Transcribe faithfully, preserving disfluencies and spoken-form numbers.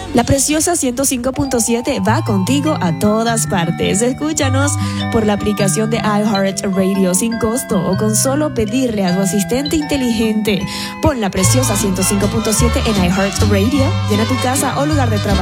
La Preciosa ciento cinco punto siete va contigo a todas partes. Escúchanos por la aplicación de iHeartRadio sin costo o con solo pedirle a tu asistente inteligente. Pon La Preciosa ciento cinco punto siete en iHeartRadio, llena tu casa o lugar de trabajo